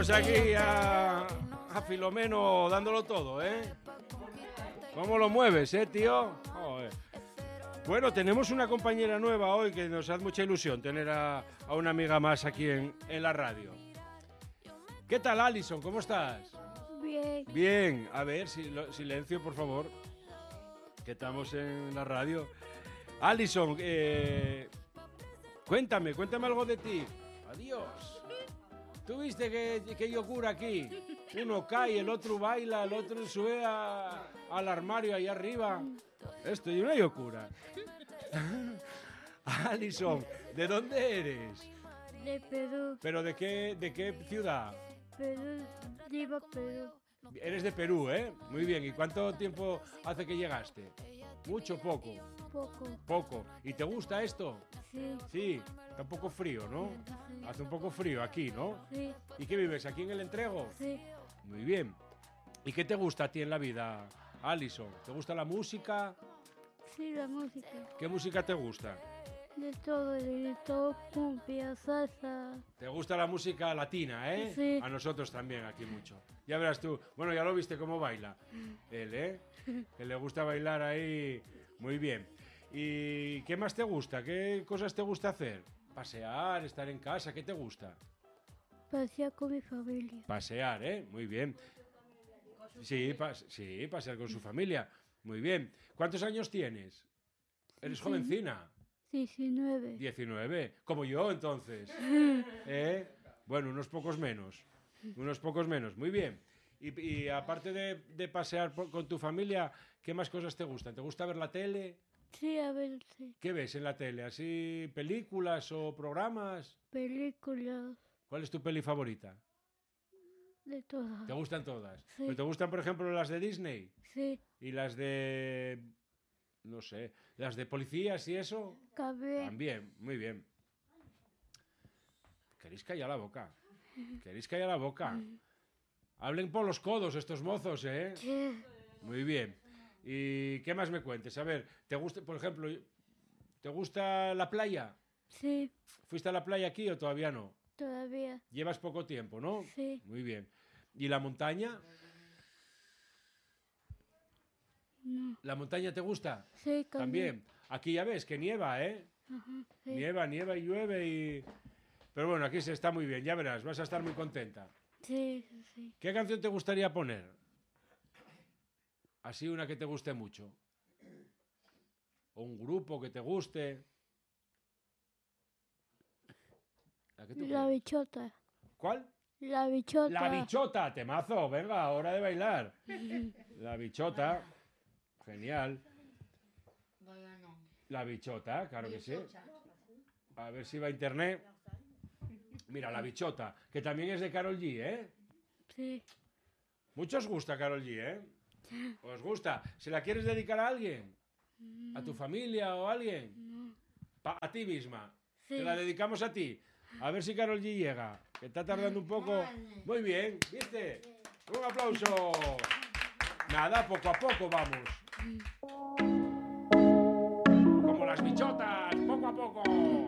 Aquí a Filomeno dándolo todo, ¿eh? ¿Cómo lo mueves, tío? Joder. Bueno, tenemos una compañera nueva hoy que nos hace mucha ilusión tener a una amiga más aquí en la radio. ¿Qué tal, Alison? ¿Cómo estás? Bien. Bien. A ver, silencio, por favor, que estamos en la radio. Alison, cuéntame algo de ti. Adiós. ¿Tú viste que yo cura aquí? Uno cae, el otro baila, el otro sube al armario ahí arriba. Esto es una locura. Alison, ¿de dónde eres? De Perú. ¿Pero de qué ciudad? Perú, Lima, Perú. Eres de Perú, ¿eh? Muy bien. ¿Y cuánto tiempo hace que llegaste? ¿Mucho? ¿Poco? Poco. Poco. ¿Y te gusta esto? Sí. Sí. Está un poco frío, ¿no? Sí. Hace un poco frío aquí, ¿no? Sí. ¿Y qué vives? ¿Aquí en el Entrego? Sí. Muy bien. ¿Y qué te gusta a ti en la vida, Alison? ¿Te gusta la música? Sí, la música. ¿Qué música te gusta? De todo, cumbia, salsa. ¿Te gusta la música latina, eh? Sí. A nosotros también, aquí mucho. Ya verás tú. Bueno, ya lo viste cómo baila. Él, ¿eh? Que le gusta bailar ahí. Muy bien. ¿Y qué más te gusta? ¿Qué cosas te gusta hacer? Pasear, estar en casa, ¿qué te gusta? Pasear con mi familia. Pasear, ¿eh? Muy bien. Sí, pasear con su familia. Muy bien. ¿Cuántos años tienes? ¿Eres Sí. jovencina? 19. 19. Como yo, entonces. Bueno, unos pocos menos. Unos pocos menos. Muy bien. Y aparte de pasear con tu familia, ¿qué más cosas te gustan? ¿Te gusta ver la tele? Sí, a ver, sí. ¿Qué ves en la tele? ¿Así películas o programas? Películas. ¿Cuál es tu peli favorita? De todas. ¿Te gustan todas? Sí. ¿Pero te gustan, por ejemplo, las de Disney? Sí. ¿Y las de... no sé, las de policías y eso? También. También, muy bien. ¿Queréis callar la boca? ¿Queréis callar la boca? Hablen por los codos estos mozos, ¿eh? Sí. Muy bien. ¿Y qué más me cuentes? A ver, ¿te gusta, por ejemplo, te gusta la playa? Sí. ¿Fuiste a la playa aquí o todavía no? Todavía. Llevas poco tiempo, ¿no? Sí. Muy bien. ¿Y la montaña? No. ¿La montaña te gusta? Sí, También. Aquí ya ves que nieva, ¿eh? Ajá, sí. Nieva y llueve y... Pero bueno, aquí se está muy bien, ya verás, vas a estar muy contenta. Sí, sí. ¿Qué canción te gustaría poner? Así una que te guste mucho. O un grupo que te guste. ¿La que tú La quieras? bichota. ¿Cuál? La bichota. La bichota, temazo, venga, hora de bailar. La bichota, genial. La bichota, claro que sí. A ver si va a internet. Mira, la bichota, que también es de Karol G, ¿eh? Sí. Mucho os gusta Karol G, ¿eh? ¿Os gusta? ¿Se la quieres dedicar a alguien? ¿A tu familia o a alguien? No. A ti misma. Sí. Te la dedicamos a ti. A ver si Karol G llega. Que está tardando un poco. Muy bien, ¿viste? Un aplauso. Nada, poco a poco vamos. Como las bichotas, poco a poco.